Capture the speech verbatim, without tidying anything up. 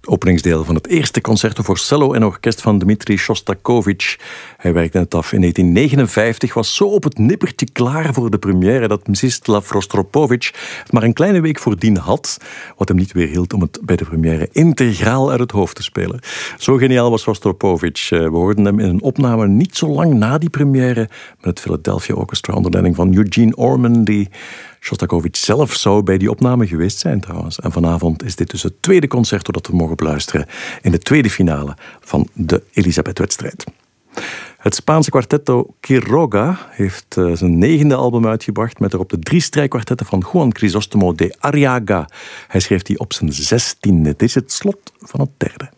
Openingsdeel van het eerste concerto voor cello en orkest van Dmitri Shostakovich. Hij werkte het af in negentien negenenvijftig, was zo op het nippertje klaar voor de première dat Mstislav Rostropovich het maar een kleine week voordien had, wat hem niet weerhield om het bij de première integraal uit het hoofd te spelen. Zo geniaal was Rostropovich. We hoorden hem in een opname niet zo lang na die première met het Philadelphia Orchestra onder leiding van Eugene Orman, die Shostakovich zelf zou bij die opname geweest zijn trouwens. En vanavond is dit dus het tweede concerto dat we mogen beluisteren in de tweede finale van de Elisabeth-wedstrijd. Het Spaanse kwartetto Quiroga heeft uh, zijn negende album uitgebracht met erop de drie strijkkwartetten van Juan Crisóstomo de Arriaga. Hij schreef die op zijn zestiende. Dit is het slot van het derde.